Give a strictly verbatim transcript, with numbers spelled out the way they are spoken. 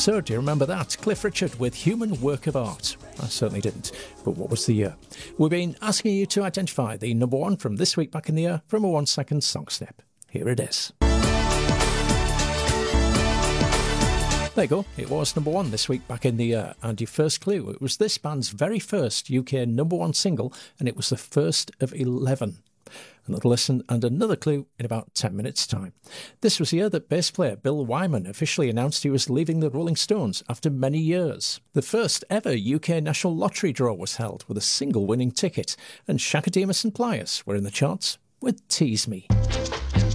So, do you remember that? Cliff Richard with Human Work of Art. I certainly didn't. But what was the year? We've been asking you to identify the number one from this week back in the year from a one-second song snip. Here it is. There you go, it was number one this week back in the year, and your first clue, it was this band's very first U K number one single, and it was the first of eleven. Another listen and another clue in about ten minutes' time. This was the year that bass player Bill Wyman officially announced he was leaving the Rolling Stones after many years. The first ever U K National Lottery draw was held with a single winning ticket, and Shaka Demus and Pliers were in the charts with Tease Me.